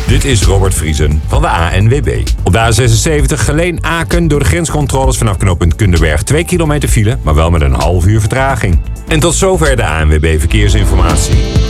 Dit is Robert Vriesen van de ANWB. Op de A76 Geleen-Aken door de grenscontroles vanaf knooppunt Kunderberg 2 kilometer file, maar wel met een half uur vertraging. En tot zover de ANWB Verkeersinformatie.